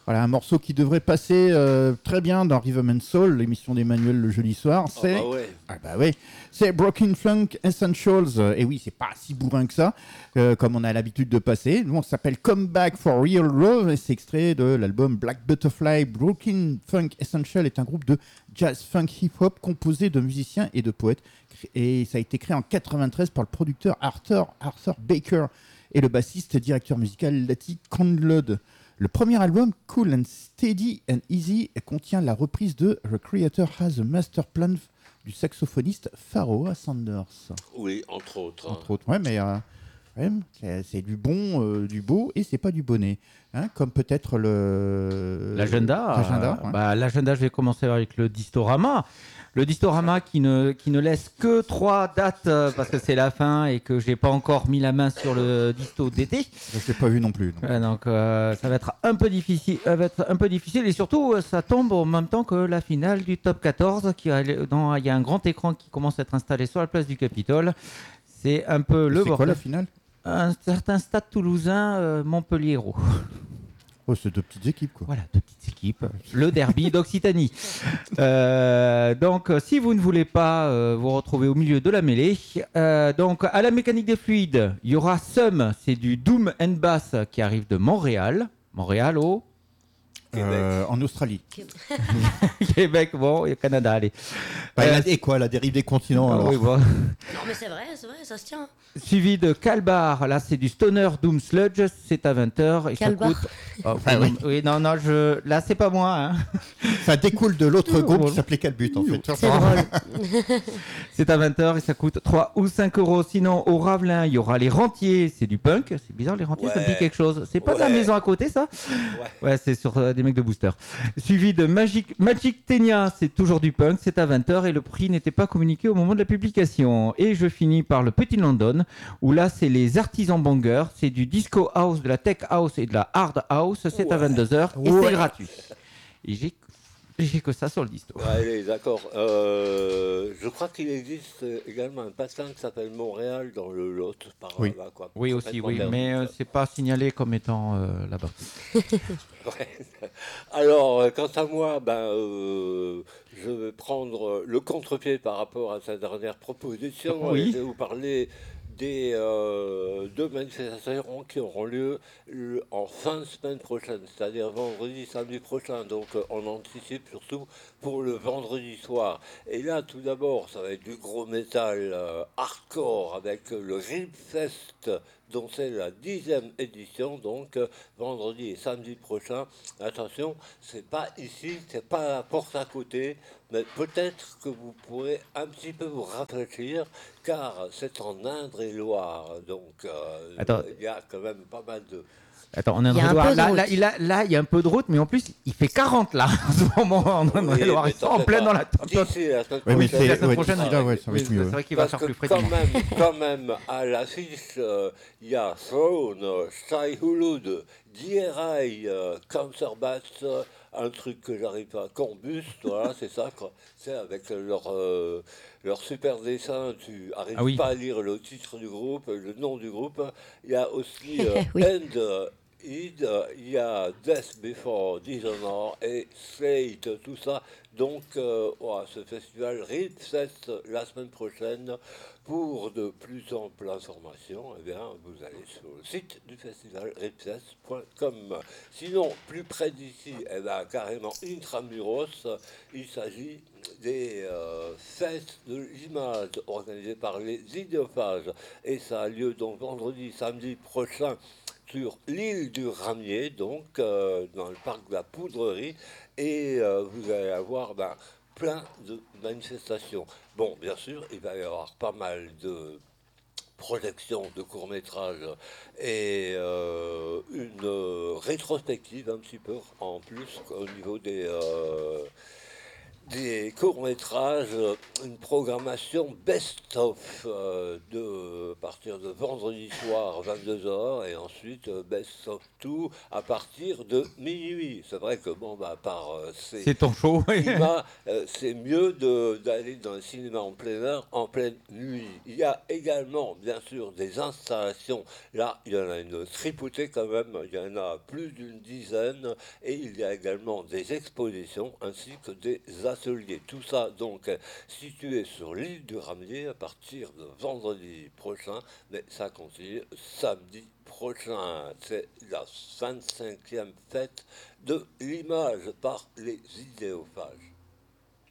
Voilà, un morceau qui devrait passer très bien dans Rhythm and Soul, l'émission d'Emmanuel le jeudi soir. C'est... Ah bah ouais. C'est Broken Funk Essentials. Et oui, c'est pas si bourrin que ça, comme on a l'habitude de passer. Bon, ça s'appelle Come Back for Real Love et c'est extrait de l'album Black Butterfly. Broken Funk Essential est un groupe de jazz funk hip-hop composé de musiciens et de poètes. Et ça a été créé en 93 par le producteur Arthur Baker et le bassiste directeur musical Lati Conlod. Le premier album, Cool and Steady and Easy, contient la reprise de The Creator Has a Master Plan du saxophoniste Pharoah Sanders. Oui, entre autres. Entre autres, ouais, mais c'est du bon, du beau et c'est pas du bonnet. Hein, comme peut-être l'agenda. Ouais. L'agenda, je vais commencer avec le Distorama. Le Distorama qui ne laisse que 3 dates parce que c'est la fin et que j'ai pas encore mis la main sur le disto d'été. Je l'ai pas vu non plus. Donc ça va être un peu difficile. Et surtout ça tombe en même temps que la finale du Top 14. Il y a un grand écran qui commence à être installé sur la place du Capitole. C'est un peu le bordel. C'est quoi la finale? Un certain Stade Toulousain, Montpellier-Hérault. Oh, c'est 2 petites équipes, quoi. Voilà, 2 petites équipes. Le derby d'Occitanie. Donc, si vous ne voulez pas vous retrouver au milieu de la mêlée, donc à la mécanique des fluides, il y aura Sum, c'est du Doom and Bass qui arrive de Montréal. Montréal au en Australie. Québec, bon, et Canada, allez. Et quoi, la dérive des continents alors. Oui, bon. Non, mais c'est vrai, ça se tient. Suivi de Calbar, là c'est du Stoner Doom Sludge, c'est à 20h. Calbar. Oui, non, là c'est pas moi. Hein. Ça découle de l'autre groupe qui s'appelait Calbut en fait. C'est drôle. C'est à 20h et ça coûte 3 ou 5 euros. Sinon, au Ravelin, il y aura les Rentiers, c'est du punk. C'est bizarre, les Rentiers, ça me dit quelque chose. C'est pas de la maison à côté, ça? Ouais, c'est sur des mecs de Booster. Suivi de Magic Tenia, c'est toujours du punk, c'est à 20h et le prix n'était pas communiqué au moment de la publication. Et je finis par le Petit London, où là, c'est les artisans bangers, c'est du disco house, de la tech house et de la hard house, c'est à 22h et c'est gratuit. Et j'ai que ça sur le disto. Allez, d'accord. Je crois qu'il existe également un patin qui s'appelle Montréal dans le Lot. Oui, là, quoi. Oui aussi, oui, mais c'est pas signalé comme étant là-bas. Ouais. Alors, quant à moi, je vais prendre le contre-pied par rapport à sa dernière proposition. Oui. Et je vais vous parler des 2 manifestations qui auront lieu en fin de semaine prochaine, c'est-à-dire vendredi, samedi prochain. Donc on anticipe surtout pour le vendredi soir. Et là, tout d'abord, ça va être du gros métal hardcore avec le Ripfest, dont c'est la 10e édition, donc vendredi et samedi prochain. Attention, c'est pas ici, c'est pas à la porte à côté, mais peut-être que vous pourrez un petit peu vous rafraîchir, car c'est en Indre-et-Loire, donc il y a quand même pas mal de... Attends, en Indre-et-Loire, là, il y a un peu de route, mais en plus, il fait 40 là, en ce moment, en Indre-et-Loire. Ils sont en plein dans la tempête. La semaine prochaine, c'est vrai qu'il va faire plus près de moi. Quand même, à l'affiche, il y a Throne, Shai Hulud, DRI, Cancer Bats, un truc que j'arrive pas, Combust, voilà, c'est ça, quoi. C'est avec leur super dessin, tu n'arrives pas à lire le titre du groupe, le nom du groupe. Il y a aussi End Id, il y a Death Before Dishonor et Slate, tout ça. Donc, ce festival Ripfest la semaine prochaine. Pour de plus amples informations, eh bien, vous allez sur le site du festival ripfest.com. Sinon, plus près d'ici, carrément intramuros, il s'agit des fêtes de l'image organisées par les Idéophages. Et ça a lieu donc vendredi, samedi prochain sur l'île du Ramier, donc dans le parc de la Poudrerie. Et vous allez avoir plein de manifestations. Bon, bien sûr, il va y avoir pas mal de projections de courts-métrages et une rétrospective un petit peu en plus au niveau des courts-métrages, une programmation best-of à partir de vendredi soir 22h et ensuite best-of tout à partir de minuit. C'est vrai que c'est ton show. c'est mieux d'aller dans le cinéma en plein air en pleine nuit. Il y a également bien sûr des installations. Là, il y en a une tripotée quand même, il y en a plus d'une dizaine et il y a également des expositions ainsi que des ateliers. Tout ça donc situé sur l'île du Ramier à partir de vendredi prochain, mais ça continue samedi prochain. C'est la 25e fête de l'image par les idéophages.